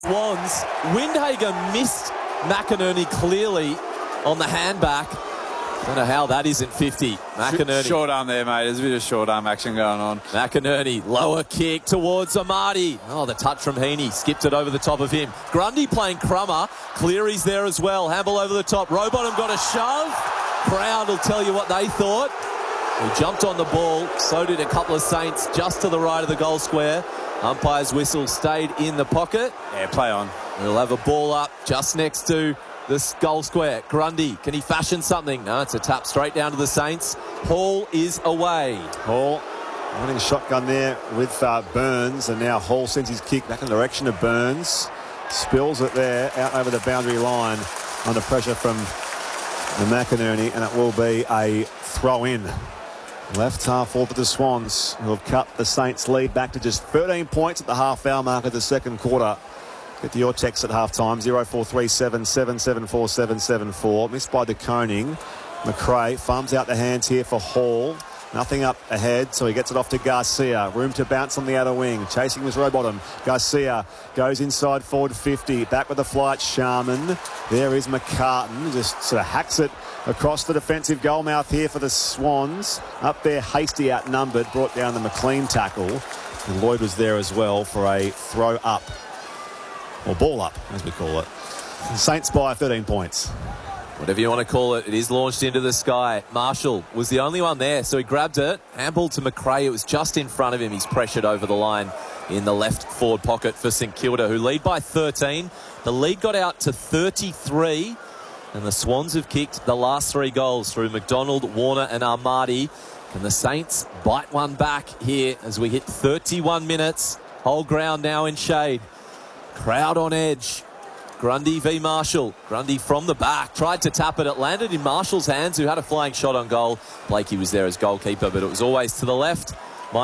Swans. Windhager missed McInerney clearly on the handback. Don't know how that isn't 50. McInerney. Short arm there, mate. There's a bit of short arm action going on. McInerney, lower kick towards Amati. Oh, the touch from Heaney. Skipped it over the top of him. Grundy playing crummer. Cleary's there as well. Hamble over the top. Rowbottom got a shove. Crowd will tell you what they thought. He jumped on the ball. So did a couple of Saints just to the right of the goal square. Umpire's whistle stayed in the pocket. Yeah, play on. We'll have a ball up just next to this goal square. Grundy, can he fashion something? No, it's a tap straight down to the Saints. Hall is away. Hall running shotgun there with Burns, and now Hall sends his kick back in the direction of Burns. Spills it there, out over the boundary line under pressure from the McInerney, and it will be a throw-in. Left half forward for the Swans, who have cut the Saints' lead back to just 13 points at the half-hour mark of the second quarter. Get your text at half-time, 0437 774 774. Missed by De Koning. McRae farms out the hands here for Hall. Nothing up ahead, so he gets it off to Garcia. Room to bounce on the outer wing. Chasing was Rowbottom. Garcia goes inside forward 50. Back with the flight, Sharman. There is McCartan. Just sort of hacks it across the defensive goal mouth here for the Swans. Up there, Hasty outnumbered. Brought down the McLean tackle. And Lloyd was there as well for a throw up. Or ball up, as we call it. Saints by 13 points. Whatever you want to call it, it is launched into the sky. Marshall was the only one there, so he grabbed it. Handball to McRae. It was just in front of him. He's pressured over the line in the left forward pocket for St Kilda, who lead by 13. The lead got out to 33, and the Swans have kicked the last 3 goals through McDonald, Warner and Armadi. Can the Saints bite one back here as we hit 31 minutes? Whole ground now in shade. Crowd on edge. Grundy v Marshall. Grundy from the back. Tried to tap it. It landed in Marshall's hands, who had a flying shot on goal. Blakey was there as goalkeeper, but it was always to the left.